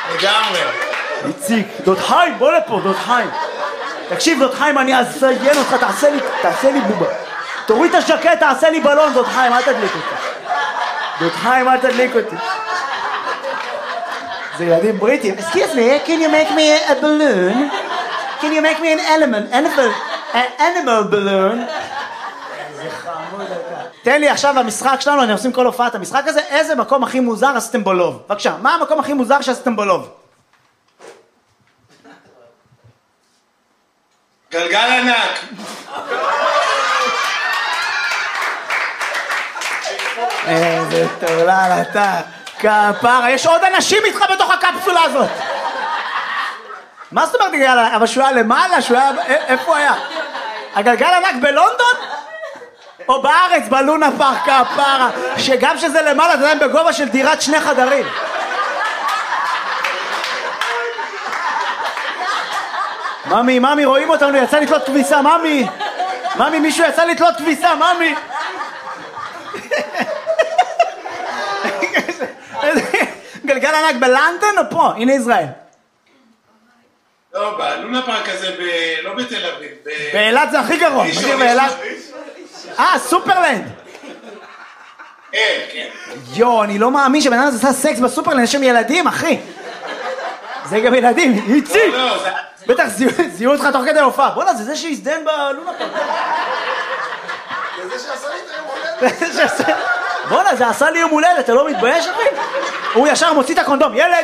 לגמרי. איציק, דוד חיים, בוא לפה, דוד חיים. תקשיב, דוד חיים, אני אזיין אותך, תעשה לי בובה. תוריד את השקט, תעשה לי בלון, דוד חיים, אל תדליק אותי. דוד חיים, אל תדליק אותי. זה ילדים בריטים. Excuse me, can you make me a balloon? Can you make me an animal balloon? זה חמוד אתה. תן לי עכשיו המשחק שלנו, אני עושים כל הופעת המשחק הזה, איזה מקום הכי מוזר עשיתם בו לוב? בבקשה, מה המקום הכי מוזר שעשיתם בו לוב? גלגל ענק. איזה טורלל אתה, כפרה, יש עוד אנשים איתך בתוך הקפסולה הזאת. מה זאת אומרת גלגל ענק? אבל שהוא היה למעלה, איפה היה? הגלגל ענק בלונדון? או בארץ, בלונה פארק, כפרה, שגם שזה למעלה, אתה יודע, בגובה של דירת 2 חדרים. ממי, רואים אותנו, יצא לתלות כביסה, ממי, מישהו יצא לתלות כביסה, ממי. גלגל ענק בלונדון או פה? הנה ישראל. לא, בלונה פארק הזה, לא בתל אביב. באילת זה הכי גרוע, מכיר באילת? סופרלנד. כן. יו, אני לא מאמין שבן אדם עשה סקס בסופרלנד, יש שם ילדים, אחי. זה גם ילדים, איציק. בטח זיהו אותך תוך כדי הופעה. בוא'נה, זה שהזדהן בלונה פארק. זה שעשה לי את היום הולדת. בוא'נה, זה עשה לי יום הולדת, אתה לא מתבייש, אחי? הוא ישר מוציא את הקונדום, ילד!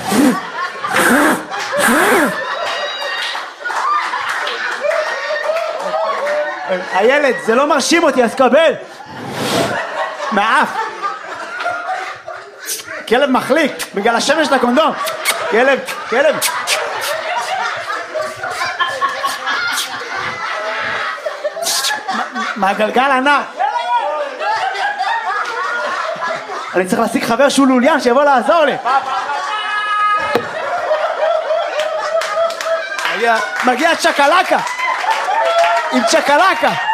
הילד, זה לא מרשים אותי, אז קבל. מהאף. כלב מחליק, בגלל השמש של הקונדום. כלב. מהגלגל ענק. אני צריך להשיג חבר שהוא לוליין שיבוא לעזור לי. מגיע צ'קלקה. עם צ'קלקה.